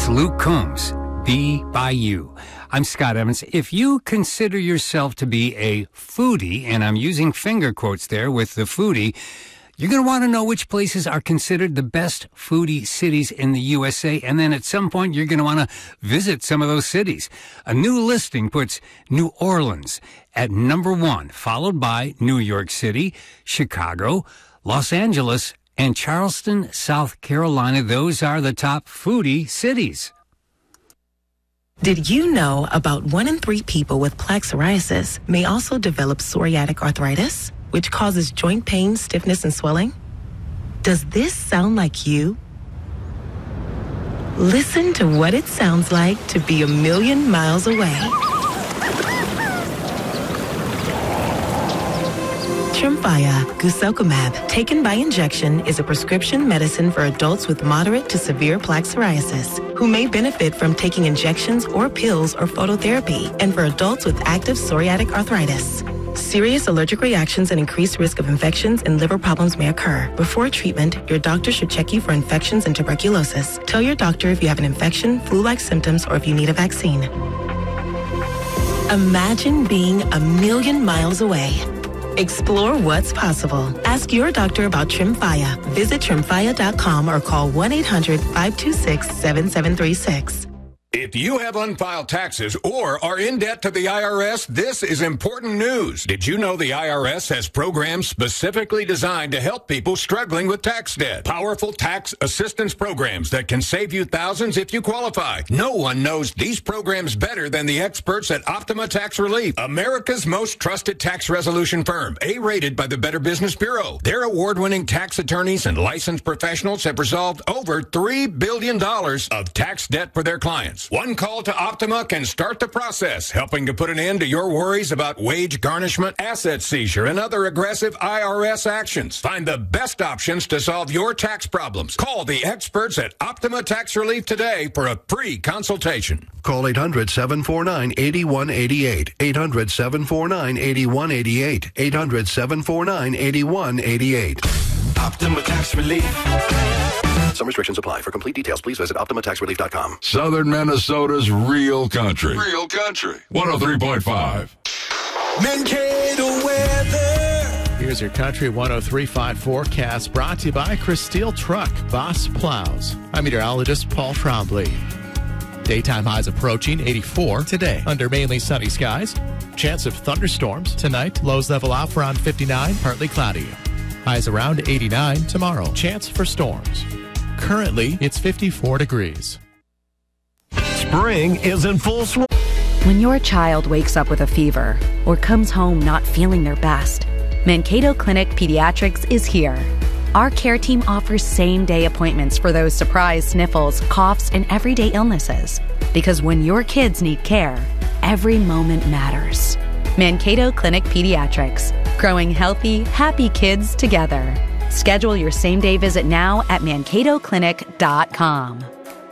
It's Luke Combs, Be By You. I'm Scott Evans. If you consider yourself to be a foodie, and I'm using finger quotes there with the foodie, you're going to want to know which places are considered the best foodie cities in the USA, and then at some point you're going to want to visit some of those cities. A new listing puts New Orleans at number 1, followed by New York City, Chicago, Los Angeles, and Charleston, South Carolina. Those are the top foodie cities. Did you know about 1 in 3 people with plaque psoriasis may also develop psoriatic arthritis, which causes joint pain, stiffness, and swelling? Does this sound like you? Listen to what it sounds like to be a million miles away. Tremfya guselkumab, taken by injection, is a prescription medicine for adults with moderate to severe plaque psoriasis who may benefit from taking injections or pills or phototherapy, and for adults with active psoriatic arthritis. Serious allergic reactions and increased risk of infections and liver problems may occur. Before treatment, your doctor should check you for infections and tuberculosis. Tell your doctor if you have an infection, flu-like symptoms, or if you need a vaccine. Imagine being a million miles away. Explore what's possible. Ask your doctor about Tremfya. Visit Tremfya.com or call 1-800-526-7736. If you have unfiled taxes or are in debt to the IRS, this is important news. Did you know the IRS has programs specifically designed to help people struggling with tax debt? Powerful tax assistance programs that can save you thousands if you qualify. No one knows these programs better than the experts at Optima Tax Relief, America's most trusted tax resolution firm, A-rated by the Better Business Bureau. Their award-winning tax attorneys and licensed professionals have resolved over $3 billion of tax debt for their clients. One call to Optima can start the process, helping to put an end to your worries about wage garnishment, asset seizure, and other aggressive IRS actions. Find the best options to solve your tax problems. Call the experts at Optima Tax Relief today for a free consultation. Call 800-749-8188. 800-749-8188. 800-749-8188. Optima Tax Relief. Some restrictions apply. For complete details, please visit OptimaTaxRelief.com. Southern Minnesota's real country. Real country. 103.5. Mankato weather. Here's your Country 103.5 forecast brought to you by Cristile Truck, Boss Plows. I'm meteorologist Paul Trombley. Daytime highs approaching 84 today under mainly sunny skies. Chance of thunderstorms tonight. Lows level out around 59, partly cloudy. Highs around 89 tomorrow. Chance for storms. Currently, it's 54 degrees. Spring is in full swing. When your child wakes up with a fever or comes home not feeling their best, Mankato Clinic Pediatrics is here. Our care team offers same-day appointments for those surprise sniffles, coughs, and everyday illnesses. Because when your kids need care, every moment matters. Mankato Clinic Pediatrics. Growing healthy, happy kids together. Schedule your same-day visit now at mankatoclinic.com.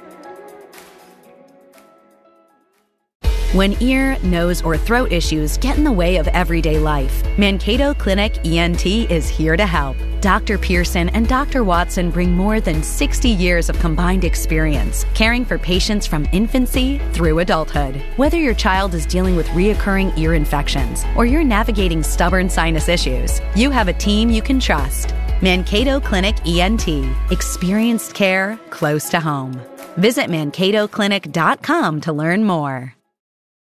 When ear, nose, or throat issues get in the way of everyday life, Mankato Clinic ENT is here to help. Dr. Pearson and Dr. Watson bring more than 60 years of combined experience caring for patients from infancy through adulthood. Whether your child is dealing with reoccurring ear infections or you're navigating stubborn sinus issues, you have a team you can trust. Mankato Clinic ENT. Experienced care close to home. Visit mankatoclinic.com to learn more.